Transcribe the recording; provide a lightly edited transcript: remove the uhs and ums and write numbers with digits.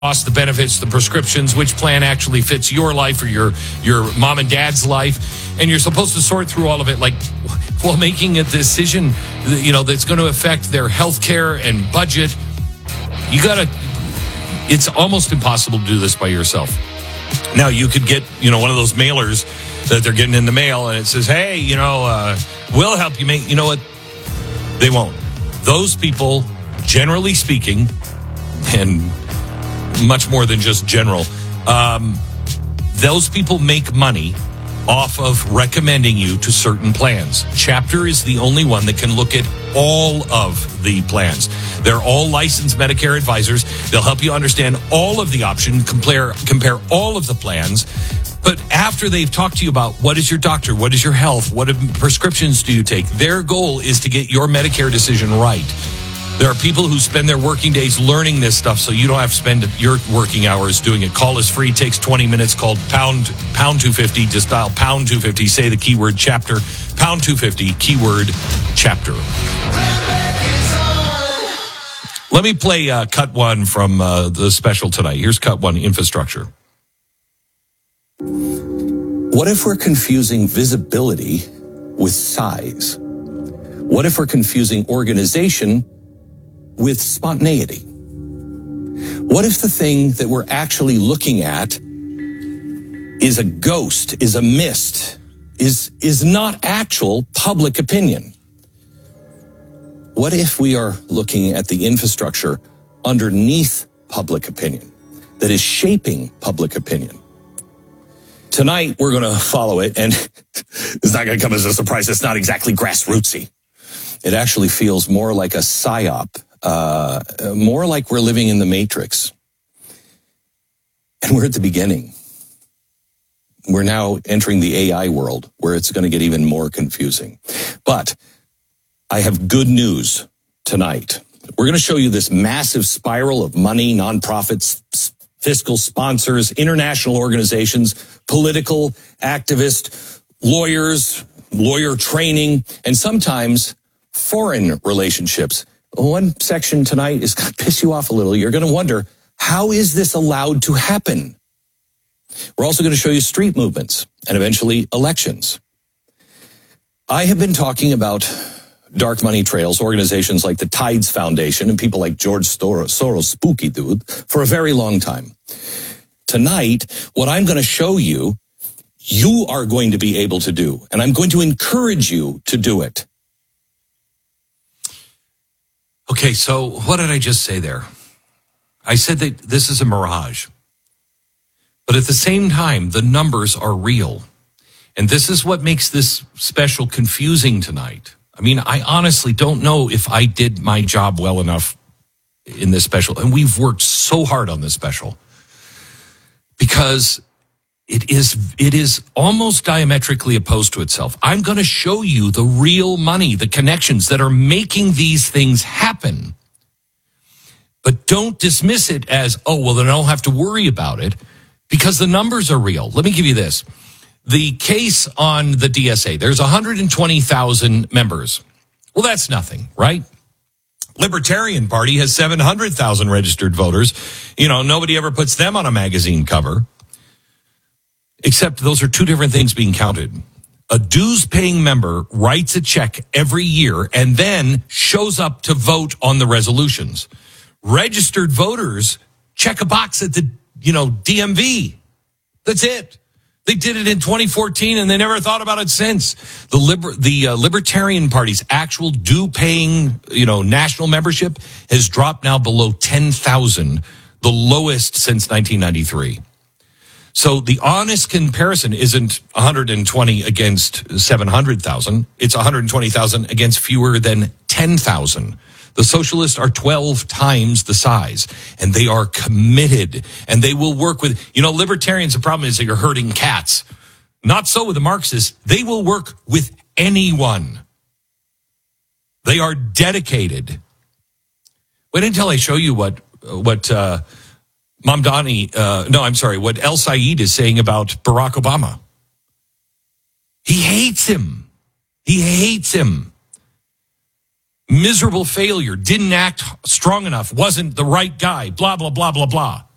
costs, the benefits, the prescriptions, which plan actually fits your life or your mom and dad's life. And you're supposed to sort through all of it, like while making a decision, that's going to affect their health care and budget. It's almost impossible to do this by yourself. Now, you could get, one of those mailers that they're getting in the mail, and it says, hey, we'll help you make, what? They won't. Those people, generally speaking, and much more than just general, those people make money off of recommending you to certain plans. Chapter is the only one that can look at all of the plans. They're all licensed Medicare advisors. They'll help you understand all of the options, compare all of the plans. But after they've talked to you about what is your doctor, what is your health, what prescriptions do you take, their goal is to get your Medicare decision right. There are people who spend their working days learning this stuff, so you don't have to spend your working hours doing it. Call is free, takes 20 minutes, called pound 250. Just dial pound 250, say the keyword chapter, pound 250, keyword chapter. Let me play cut one from the special tonight. Here's cut one, infrastructure. What if we're confusing visibility with size? What if we're confusing organization with spontaneity? What if the thing that we're actually looking at is a ghost, is a mist, is not actual public opinion? What if we are looking at the infrastructure underneath public opinion that is shaping public opinion? Tonight, we're going to follow it, and it's not going to come as a surprise. It's not exactly grassrootsy. It actually feels more like a psyop, more like we're living in the Matrix. And we're at the beginning. We're now entering the AI world where it's going to get even more confusing. But I have good news tonight. We're going to show you this massive spiral of money, nonprofits, fiscal sponsors, international organizations, political activists, lawyers, lawyer training, and sometimes foreign relationships. One section tonight is going to piss you off a little. You're going to wonder, how is this allowed to happen? We're also going to show you street movements and eventually elections. I have been talking about dark money trails, organizations like the Tides Foundation and people like George Soros, spooky dude, for a very long time. Tonight, what I'm going to show you, you are going to be able to do, and I'm going to encourage you to do it. Okay, so what did I just say there? I said that this is a mirage. But at the same time, the numbers are real. And this is what makes this special confusing tonight. I mean, I honestly don't know if I did my job well enough in this special. And we've worked so hard on this special because it is almost diametrically opposed to itself. I'm going to show you the real money, the connections that are making these things happen. But don't dismiss it as, oh, well, then I don't have to worry about it because the numbers are real. Let me give you this. The case on the DSA, there's 120,000 members. Well, that's nothing, right? Libertarian Party has 700,000 registered voters. Nobody ever puts them on a magazine cover. Except those are two different things being counted. A dues-paying member writes a check every year and then shows up to vote on the resolutions. Registered voters check a box at the, DMV. That's it. They did it in 2014 and they never thought about it since. The Libertarian Party's actual due-paying, national membership has dropped now below 10,000, the lowest since 1993. So the honest comparison isn't 120 against 700,000. It's 120,000 against fewer than 10,000. The socialists are 12 times the size, and they are committed, and they will work with, libertarians, the problem is that you're herding cats. Not so with the Marxists. They will work with anyone. They are dedicated. Wait until I show you what what El Sayed is saying about Barack Obama. He hates him. He hates him. Miserable failure, didn't act strong enough, wasn't the right guy, blah, blah, blah, blah, blah.